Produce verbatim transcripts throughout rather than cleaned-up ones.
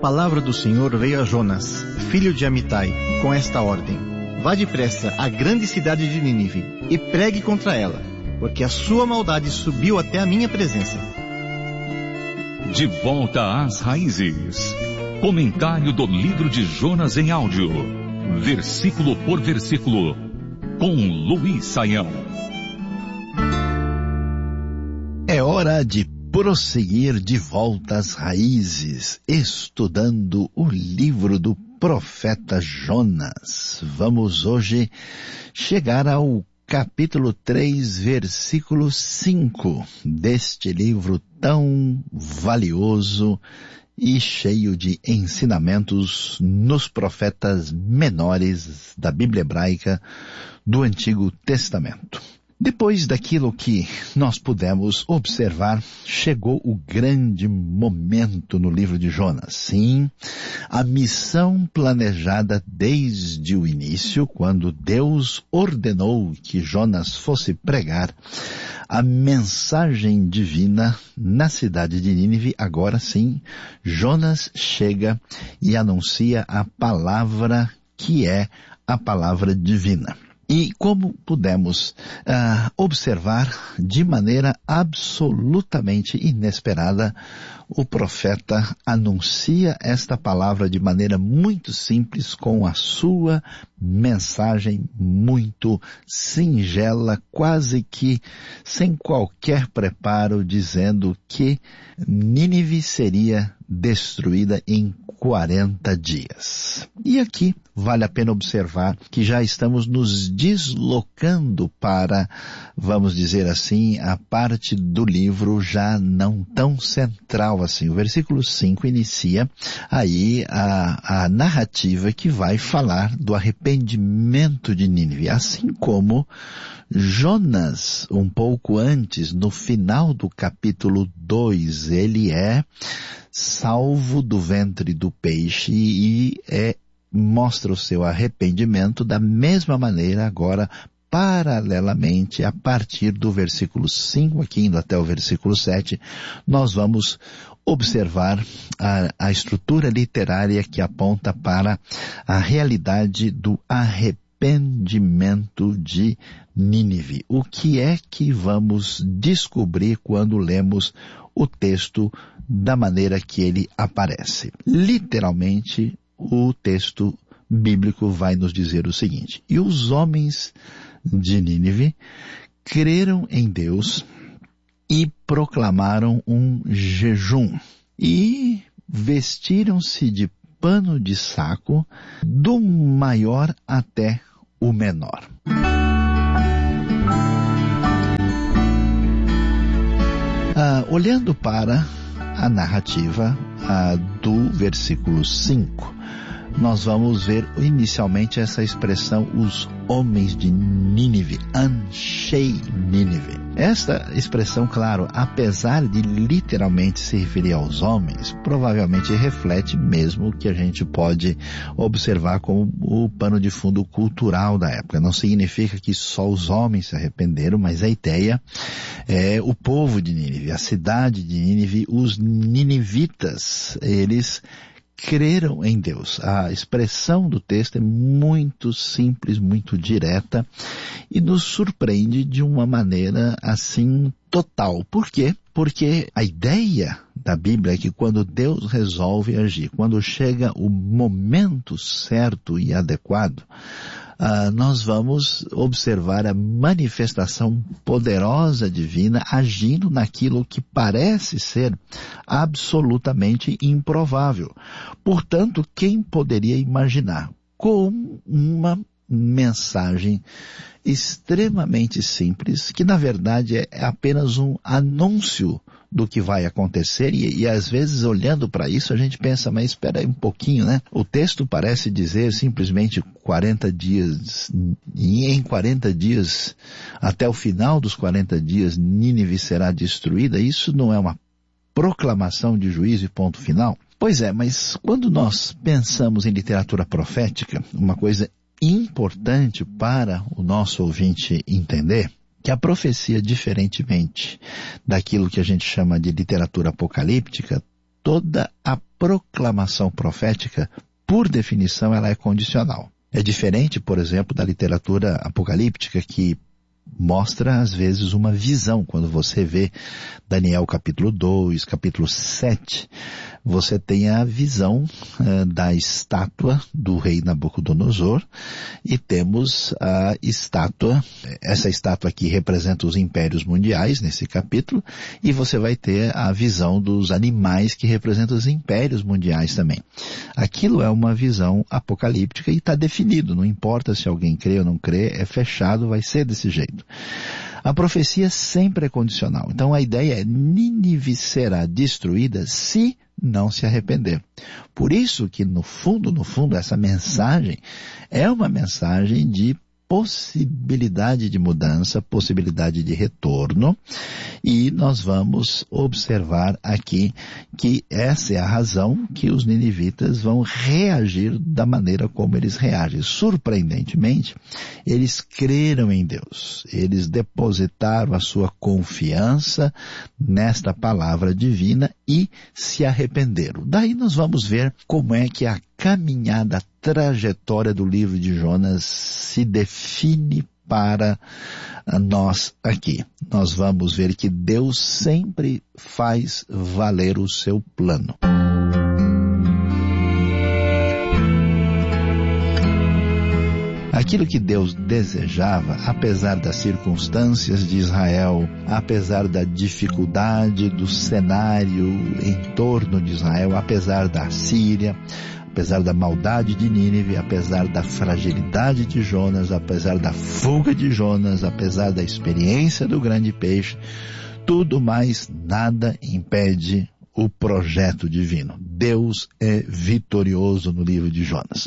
palavra do Senhor veio a Jonas, filho de Amitai, com esta ordem: vá depressa à grande cidade de Nínive e pregue contra ela, porque a sua maldade subiu até a minha presença. De volta às raízes. Comentário do livro de Jonas em áudio, versículo por versículo, com Luiz Saião. É hora de prosseguir de volta às raízes, estudando o livro do profeta Jonas. Vamos hoje chegar ao capítulo três, versículo cinco, deste livro tão valioso e cheio de ensinamentos nos profetas menores da Bíblia hebraica do Antigo Testamento. Depois daquilo que nós pudemos observar, chegou o grande momento no livro de Jonas. Sim, a missão planejada desde o início, quando Deus ordenou que Jonas fosse pregar a mensagem divina na cidade de Nínive. Agora sim, Jonas chega e anuncia a palavra que é a palavra divina. E como pudemos uh, observar, de maneira absolutamente inesperada, o profeta anuncia esta palavra de maneira muito simples, com a sua mensagem muito singela, quase que sem qualquer preparo, dizendo que Nínive seria destruída em quarenta dias. E aqui vale a pena observar que já estamos nos deslocando para, vamos dizer assim, a parte do livro já não tão central assim. O versículo cinco inicia aí a, a narrativa que vai falar do arrependimento de Nínive, assim como Jonas, um pouco antes, no final do capítulo dois, ele é salvo do ventre do peixe e é, mostra o seu arrependimento da mesma maneira agora, paralelamente, a partir do versículo cinco, aqui indo até o versículo sete, nós vamos observar a, a estrutura literária que aponta para a realidade do arrependimento de Nínive. O que é que vamos descobrir quando lemos o texto da maneira que ele aparece? Literalmente, o texto bíblico vai nos dizer o seguinte: e os homens de Nínive creram em Deus e proclamaram um jejum e vestiram-se de pano de saco, do maior até o menor. Ah, olhando para a narrativa ah, do versículo cinco, nós vamos ver inicialmente essa expressão, os homens de Nínive, Anshei Nínive. Esta expressão, claro, apesar de literalmente se referir aos homens, provavelmente reflete mesmo o que a gente pode observar como o pano de fundo cultural da época. Não significa que só os homens se arrependeram, mas a ideia é o povo de Nínive, a cidade de Nínive, os ninivitas, eles creram em Deus. A expressão do texto é muito simples, muito direta e nos surpreende de uma maneira assim total. Por quê? Porque a ideia da Bíblia é que quando Deus resolve agir, quando chega o momento certo e adequado, Uh, nós vamos observar a manifestação poderosa divina agindo naquilo que parece ser absolutamente improvável. Portanto, quem poderia imaginar com uma mensagem extremamente simples, que na verdade é apenas um anúncio do que vai acontecer, e, e às vezes olhando para isso a gente pensa, mas espera aí um pouquinho, né? O texto parece dizer simplesmente quarenta dias, e em quarenta dias, até o final dos quarenta dias, Nínive será destruída. Isso não é uma proclamação de juízo e ponto final? Pois é, mas quando nós pensamos em literatura profética, uma coisa importante para o nosso ouvinte entender, que a profecia, diferentemente daquilo que a gente chama de literatura apocalíptica, toda a proclamação profética, por definição, ela é condicional. É diferente, por exemplo, da literatura apocalíptica, que mostra, às vezes, uma visão. Quando você vê Daniel capítulo dois, capítulo sete, você tem a visão uh, da estátua do rei Nabucodonosor, e temos a estátua, essa estátua aqui representa os impérios mundiais, nesse capítulo, e você vai ter a visão dos animais que representam os impérios mundiais também. Aquilo é uma visão apocalíptica e está definido, não importa se alguém crê ou não crê, é fechado, vai ser desse jeito. A profecia sempre é condicional. Então a ideia é: Nínive será destruída se não se arrepender. Por isso que no fundo, no fundo, essa mensagem é uma mensagem de possibilidade de mudança, possibilidade de retorno, e nós vamos observar aqui que essa é a razão que os ninivitas vão reagir da maneira como eles reagem. Surpreendentemente, eles creram em Deus, eles depositaram a sua confiança nesta palavra divina e se arrependeram. Daí nós vamos ver como é que a caminhada, a trajetória do livro de Jonas se define para nós aqui. Nós vamos ver que Deus sempre faz valer o seu plano. Aquilo que Deus desejava, apesar das circunstâncias de Israel, apesar da dificuldade do cenário em torno de Israel, apesar da Síria, apesar da maldade de Nínive, apesar da fragilidade de Jonas, apesar da fuga de Jonas, apesar da experiência do grande peixe, tudo mais, nada impede o projeto divino. Deus é vitorioso no livro de Jonas.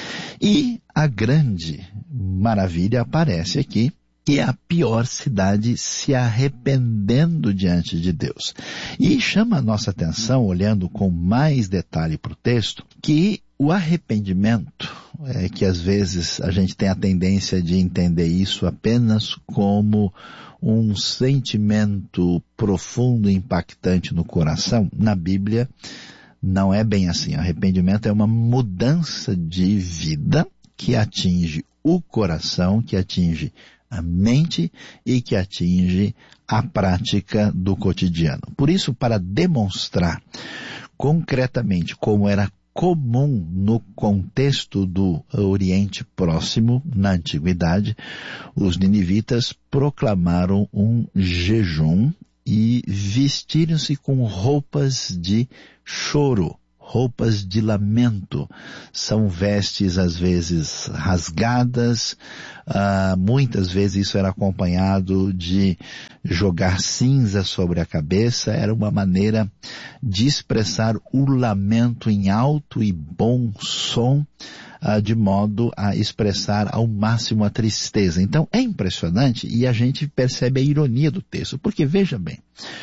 E a grande maravilha aparece aqui, que é a pior cidade se arrependendo diante de Deus. E chama a nossa atenção, olhando com mais detalhe para o texto, que o arrependimento, é que às vezes a gente tem a tendência de entender isso apenas como um sentimento profundo e impactante no coração, na Bíblia não é bem assim. Arrependimento é uma mudança de vida que atinge o coração, que atinge a mente e que atinge a prática do cotidiano. Por isso, para demonstrar concretamente como era comum no contexto do Oriente Próximo, na Antiguidade, os ninivitas proclamaram um jejum e vestiram-se com roupas de choro, roupas de lamento. São vestes às vezes rasgadas, ah, muitas vezes isso era acompanhado de jogar cinza sobre a cabeça. Era uma maneira de expressar o lamento em alto e bom som, ah, de modo a expressar ao máximo a tristeza. Então é impressionante, e a gente percebe a ironia do texto, porque veja bem,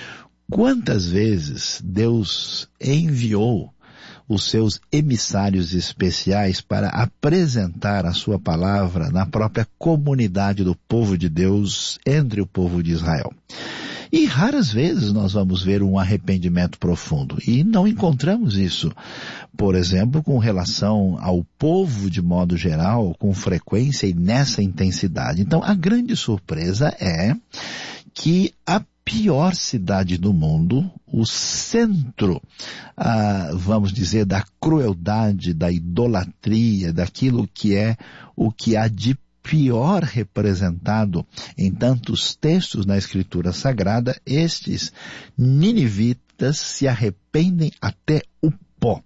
quantas vezes Deus enviou os seus emissários especiais para apresentar a sua palavra na própria comunidade do povo de Deus, entre o povo de Israel. E raras vezes nós vamos ver um arrependimento profundo. E não encontramos isso, por exemplo, com relação ao povo de modo geral, com frequência e nessa intensidade. Então a grande surpresa é que a pior cidade do mundo, o centro, ah, vamos dizer, da crueldade, da idolatria, daquilo que é o que há de pior representado em tantos textos na Escritura Sagrada, estes ninivitas se arrependem até o pó,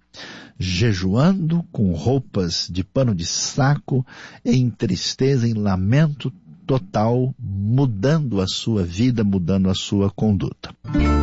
jejuando com roupas de pano de saco, em tristeza, em lamento total, mudando a sua vida, mudando a sua conduta.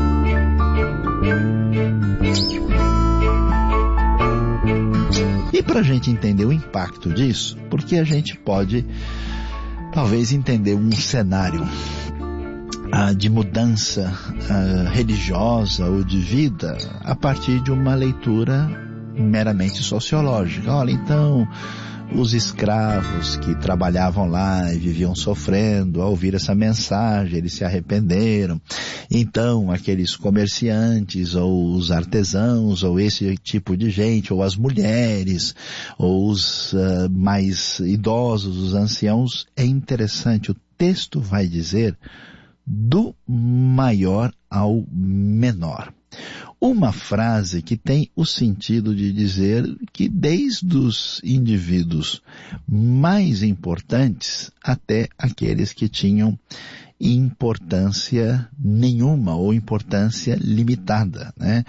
E para a gente entender o impacto disso, porque a gente pode talvez entender um cenário ah, de mudança ah, religiosa ou de vida a partir de uma leitura meramente sociológica. Olha, então os escravos que trabalhavam lá e viviam sofrendo, ao ouvir essa mensagem, eles se arrependeram. Então, aqueles comerciantes, ou os artesãos, ou esse tipo de gente, ou as mulheres, ou os uh, mais idosos, os anciãos, é interessante, o texto vai dizer do maior ao menor. Uma frase que tem o sentido de dizer que desde os indivíduos mais importantes até aqueles que tinham importância nenhuma ou importância limitada, né?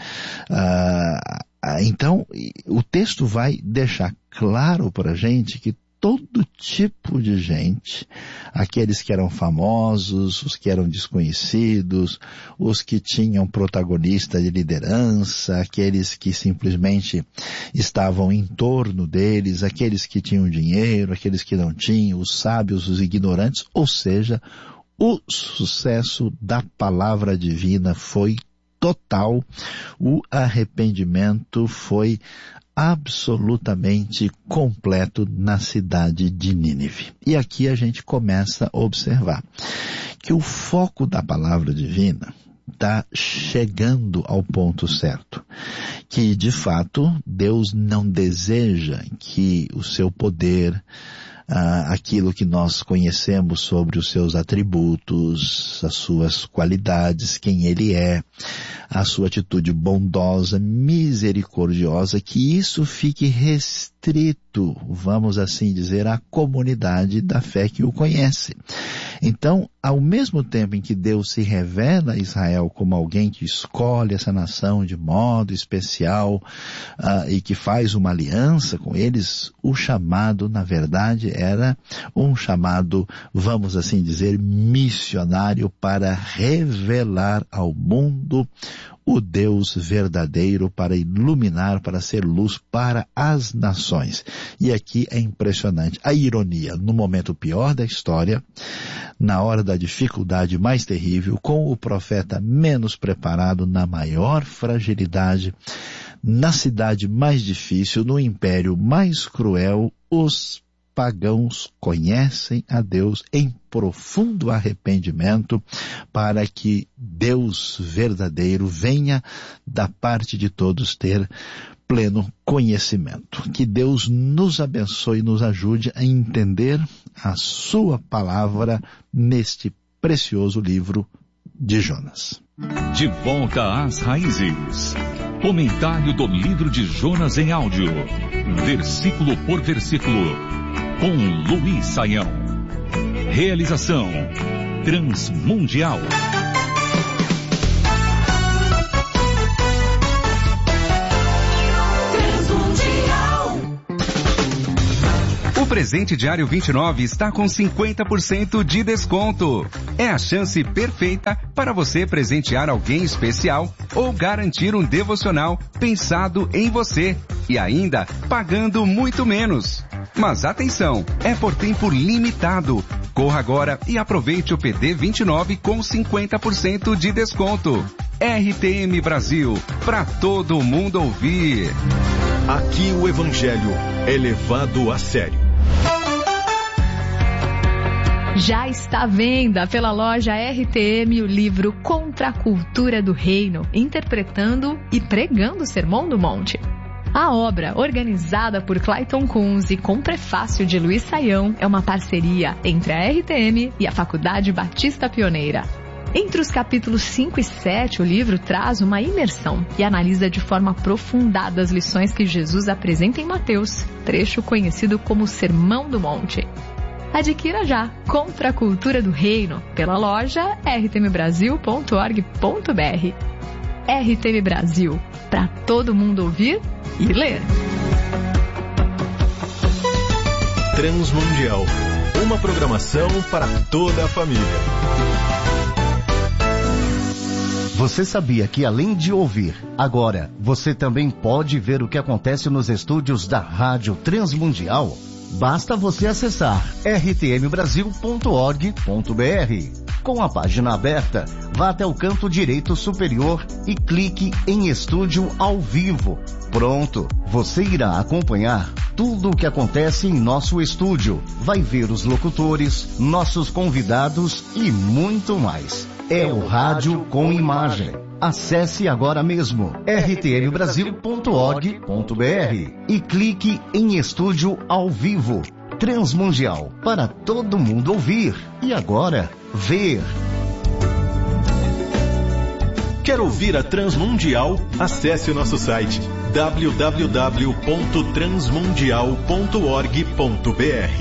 Ah, então, o texto vai deixar claro para a gente que todo tipo de gente, aqueles que eram famosos, os que eram desconhecidos, os que tinham protagonista de liderança, aqueles que simplesmente estavam em torno deles, aqueles que tinham dinheiro, aqueles que não tinham, os sábios, os ignorantes, ou seja, o sucesso da palavra divina foi total, o arrependimento foi absolutamente completo na cidade de Nínive. E aqui a gente começa a observar que o foco da palavra divina está chegando ao ponto certo. Que, de fato, Deus não deseja que o seu poder, ah, aquilo que nós conhecemos sobre os seus atributos, as suas qualidades, quem Ele é, a sua atitude bondosa, misericordiosa, que isso fique restrito, vamos assim dizer, à comunidade da fé que o conhece. Então, ao mesmo tempo em que Deus se revela a Israel como alguém que escolhe essa nação de modo especial uh, e que faz uma aliança com eles, o chamado, na verdade, era um chamado, vamos assim dizer, missionário para revelar ao mundo o Deus verdadeiro, para iluminar, para ser luz para as nações. E aqui é impressionante a ironia, no momento pior da história, na hora da dificuldade mais terrível, com o profeta menos preparado, na maior fragilidade, na cidade mais difícil, no império mais cruel, os pagãos conhecem a Deus em profundo arrependimento para que Deus verdadeiro venha da parte de todos ter pleno conhecimento. Que Deus nos abençoe e nos ajude a entender a sua palavra neste precioso livro de Jonas. De volta às raízes. Comentário do livro de Jonas em áudio. Versículo por versículo. Com Luiz Saião. Realização Transmundial. O presente diário vinte e nove está com cinquenta por cento de desconto. É a chance perfeita para você presentear alguém especial ou garantir um devocional pensado em você e ainda pagando muito menos. Mas atenção, é por tempo limitado. Corra agora e aproveite o P D vinte e nove com cinquenta por cento de desconto. R T M Brasil, para todo mundo ouvir. Aqui o Evangelho é levado a sério. Já está à venda pela loja R T M o livro Contra a Cultura do Reino, interpretando e pregando o Sermão do Monte. A obra, organizada por Clayton Kunz e com prefácio de Luiz Saião, é uma parceria entre a R T M e a Faculdade Batista Pioneira. Entre os capítulos cinco e sete, o livro traz uma imersão e analisa de forma aprofundada as lições que Jesus apresenta em Mateus, trecho conhecido como Sermão do Monte. Adquira já Contra a Cultura do Reino pela loja r t m brasil ponto org ponto b r. R T M Brasil, para todo mundo ouvir e ler. Transmundial, uma programação para toda a família. Você sabia que além de ouvir, agora você também pode ver o que acontece nos estúdios da Rádio Transmundial? Basta você acessar r t m brasil ponto org ponto b r. Com a página aberta, vá até o canto direito superior e clique em Estúdio ao Vivo. Pronto, você irá acompanhar tudo o que acontece em nosso estúdio. Vai ver os locutores, nossos convidados e muito mais. É o Rádio com Imagem. Acesse agora mesmo r t m brasil ponto org ponto b r e clique em Estúdio ao Vivo. Transmundial, para todo mundo ouvir e agora ver. Quer ouvir a Transmundial? Acesse o nosso site w w w ponto transmundial ponto org ponto b r.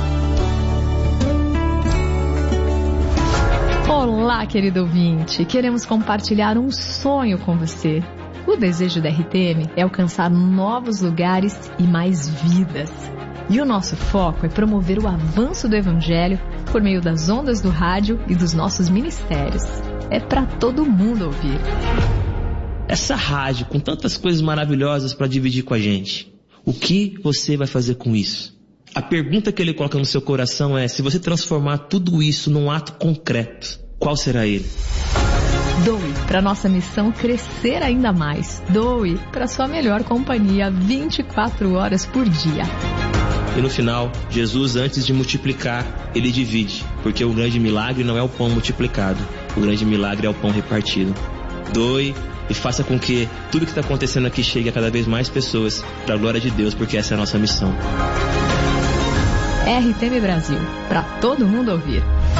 Olá, querido ouvinte. Queremos compartilhar um sonho com você. O desejo da R T M é alcançar novos lugares e mais vidas. E o nosso foco é promover o avanço do Evangelho por meio das ondas do rádio e dos nossos ministérios. É para todo mundo ouvir. Essa rádio com tantas coisas maravilhosas para dividir com a gente, o que você vai fazer com isso? A pergunta que ele coloca no seu coração é: se você transformar tudo isso num ato concreto, qual será ele? Doe para nossa missão crescer ainda mais. Doe para sua melhor companhia vinte e quatro horas por dia. E no final, Jesus, antes de multiplicar, ele divide, porque o grande milagre não é o pão multiplicado, o grande milagre é o pão repartido. Doe e faça com que tudo que está acontecendo aqui chegue a cada vez mais pessoas, para a glória de Deus, porque essa é a nossa missão. R T M Brasil, para todo mundo ouvir.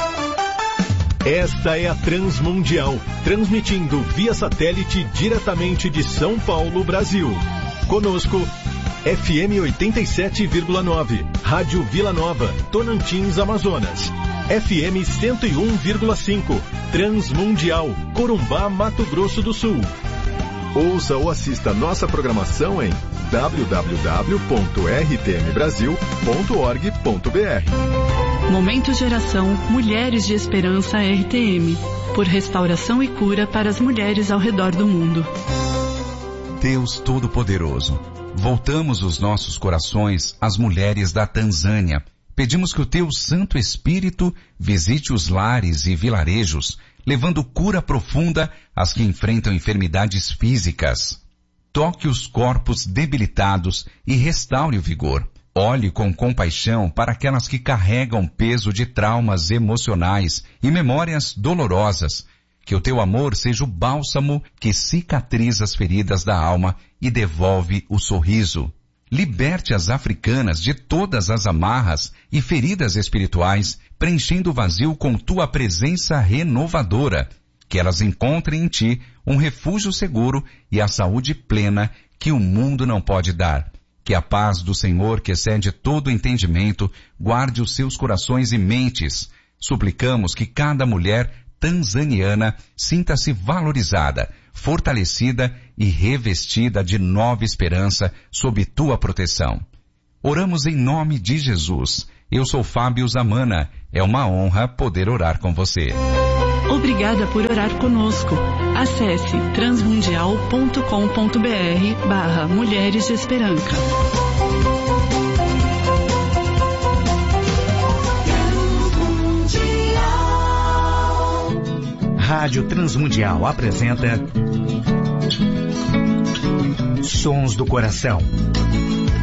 Esta é a Transmundial, transmitindo via satélite diretamente de São Paulo, Brasil. Conosco, F M oitenta e sete vírgula nove, Rádio Vila Nova, Tocantins, Amazonas. F M cento e um vírgula cinco, Transmundial, Corumbá, Mato Grosso do Sul. Ouça ou assista nossa programação em w w w ponto r t m brasil ponto org ponto b r. Momento Geração Mulheres de Esperança R T M, por restauração e cura para as mulheres ao redor do mundo. Deus Todo-Poderoso, voltamos os nossos corações às mulheres da Tanzânia. Pedimos que o teu Santo Espírito visite os lares e vilarejos, levando cura profunda às que enfrentam enfermidades físicas. Toque os corpos debilitados e restaure o vigor. Olhe com compaixão para aquelas que carregam peso de traumas emocionais e memórias dolorosas. Que o teu amor seja o bálsamo que cicatriza as feridas da alma e devolve o sorriso. Liberte as africanas de todas as amarras e feridas espirituais, preenchendo o vazio com tua presença renovadora. Que elas encontrem em ti um refúgio seguro e a saúde plena que o mundo não pode dar. Que a paz do Senhor, que excede todo entendimento, guarde os seus corações e mentes. Suplicamos que cada mulher tanzaniana sinta-se valorizada, fortalecida e revestida de nova esperança sob tua proteção. Oramos em nome de Jesus. Eu sou Fábio Zamana. É uma honra poder orar com você. Obrigada por orar conosco. Acesse transmundial ponto com ponto b r barra Mulheres de Esperança. Rádio Transmundial apresenta Sons do Coração.